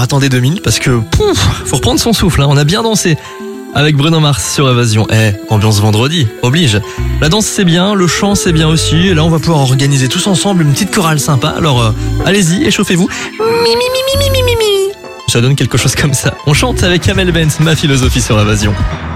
attendez 2 minutes parce que faut reprendre son souffle, hein. On a bien dansé avec Bruno Mars sur Évasion. Ambiance vendredi, oblige. La danse c'est bien, le chant c'est bien aussi. Et là on va pouvoir organiser tous ensemble une petite chorale sympa. Alors allez-y, échauffez-vous. Mi, mi, mi, mi, mi, mi, mi. Ça donne quelque chose comme ça. On chante avec Amel Bent, Ma philosophie sur Évasion.